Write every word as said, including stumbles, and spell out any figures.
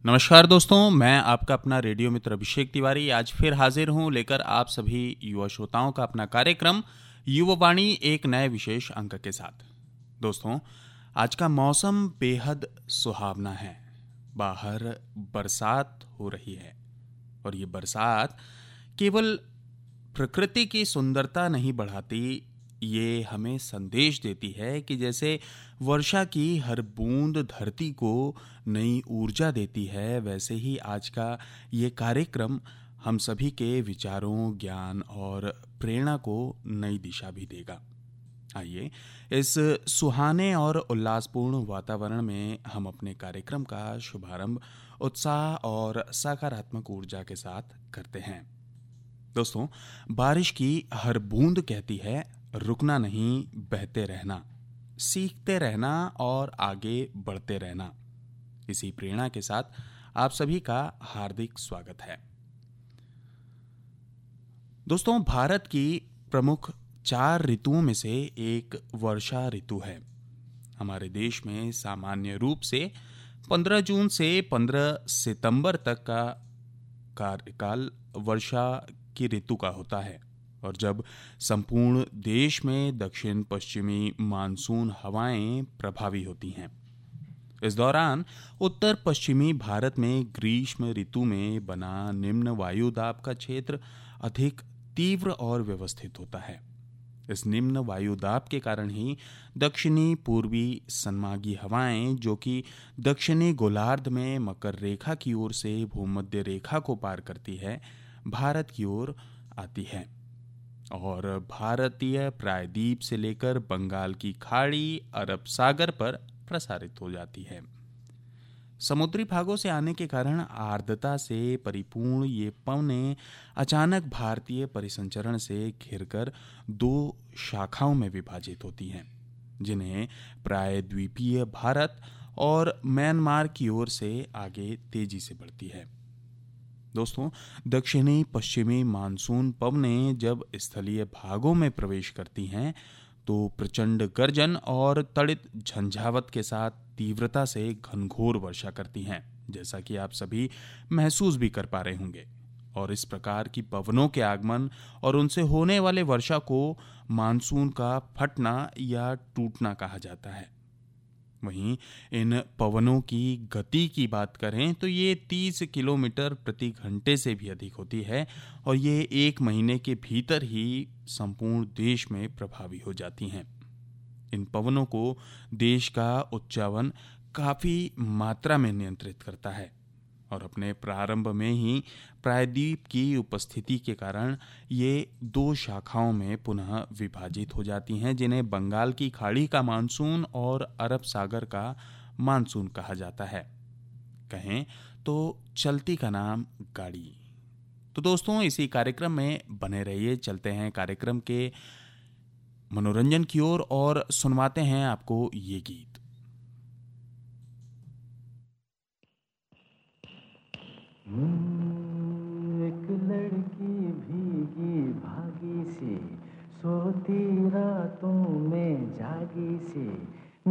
नमस्कार दोस्तों, मैं आपका अपना रेडियो मित्र अभिषेक तिवारी आज फिर हाजिर हूं लेकर आप सभी युवा श्रोताओं का अपना कार्यक्रम युवा वाणी एक नए विशेष अंक के साथ। दोस्तों, आज का मौसम बेहद सुहावना है। बाहर बरसात हो रही है और ये बरसात केवल प्रकृति की सुंदरता नहीं बढ़ाती, ये हमें संदेश देती है कि जैसे वर्षा की हर बूंद धरती को नई ऊर्जा देती है, वैसे ही आज का ये कार्यक्रम हम सभी के विचारों, ज्ञान और प्रेरणा को नई दिशा भी देगा। आइए, इस सुहाने और उल्लासपूर्ण वातावरण में हम अपने कार्यक्रम का शुभारंभ उत्साह और सकारात्मक ऊर्जा के साथ करते हैं। दोस्तों, बारिश की हर बूंद कहती है, रुकना नहीं, बहते रहना, सीखते रहना और आगे बढ़ते रहना। इसी प्रेरणा के साथ आप सभी का हार्दिक स्वागत है। दोस्तों, भारत की प्रमुख चार ऋतुओं में से एक वर्षा ऋतु है। हमारे देश में सामान्य रूप से पंद्रह जून से पंद्रह सितंबर तक का कार्यकाल वर्षा की ऋतु का होता है और जब संपूर्ण देश में दक्षिण पश्चिमी मानसून हवाएं प्रभावी होती हैं। इस दौरान उत्तर पश्चिमी भारत में ग्रीष्म ऋतु में बना निम्न वायुदाब का क्षेत्र अधिक तीव्र और व्यवस्थित होता है। इस निम्न वायुदाब के कारण ही दक्षिणी पूर्वी सन्मागी हवाएं, जो कि दक्षिणी गोलार्ध में मकर रेखा की ओर से भूमध्य रेखा को पार करती है, भारत की ओर आती है और भारतीय प्रायद्वीप से लेकर बंगाल की खाड़ी, अरब सागर पर प्रसारित हो जाती है। समुद्री भागों से आने के कारण आर्द्रता से परिपूर्ण ये पवनें अचानक भारतीय परिसंचरण से घिरकर दो शाखाओं में विभाजित होती हैं, जिन्हें प्रायद्वीपीय भारत और म्यांमार की ओर से आगे तेजी से बढ़ती है। दोस्तों, दक्षिणी पश्चिमी मानसून पवनें जब स्थलीय भागों में प्रवेश करती हैं तो प्रचंड गर्जन और तड़ित झंझावत के साथ तीव्रता से घनघोर वर्षा करती हैं, जैसा कि आप सभी महसूस भी कर पा रहे होंगे। और इस प्रकार की पवनों के आगमन और उनसे होने वाले वर्षा को मानसून का फटना या टूटना कहा जाता है। वहीं इन पवनों की गति की बात करें तो ये तीस किलोमीटर प्रति घंटे से भी अधिक होती है और ये एक महीने के भीतर ही संपूर्ण देश में प्रभावी हो जाती हैं। इन पवनों को देश का उच्चावन काफी मात्रा में नियंत्रित करता है और अपने प्रारंभ में ही प्रायद्वीप की उपस्थिति के कारण ये दो शाखाओं में पुनः विभाजित हो जाती हैं, जिन्हें बंगाल की खाड़ी का मानसून और अरब सागर का मानसून कहा जाता है। कहें तो चलती का नाम गाड़ी। तो दोस्तों, इसी कार्यक्रम में बने रहिए। चलते हैं कार्यक्रम के मनोरंजन की ओर और सुनवाते हैं आपको ये गीत। एक लड़की भीगी भागी सी, सोती रातों में जागी सी,